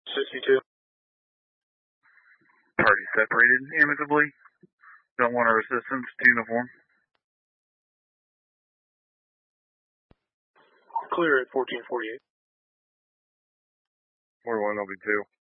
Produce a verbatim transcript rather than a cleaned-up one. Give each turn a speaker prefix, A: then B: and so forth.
A: sixty-two.
B: Party separated amicably. Don't want our assistance to uniform.
A: Clear at fourteen forty-eight.
B: forty-one, I'll be two.